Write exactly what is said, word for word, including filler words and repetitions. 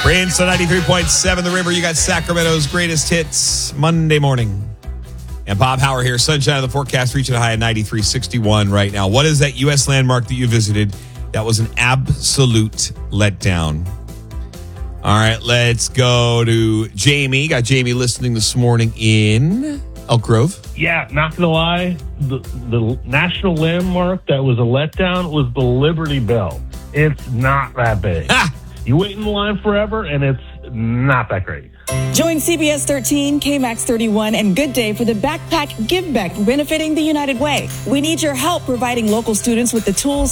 Rinse on ninety-three point seven The River. You got Sacramento's greatest hits Monday morning. And Bob Hauer here. Sunshine of the forecast, reaching a high of ninety-three sixty-one right now. What is that U S landmark that you visited that was an absolute letdown? All right, let's go to Jamie. Got Jamie listening this morning in Elk Grove. Yeah, not gonna lie, the, the national landmark that was a letdown was the Liberty Bell. It's not that big. Ha! You wait in line forever, and it's not that great. Join C B S thirteen, K MAX thirty-one, and Good Day for the Backpack Give Back benefiting the United Way. We need your help providing local students with the tools,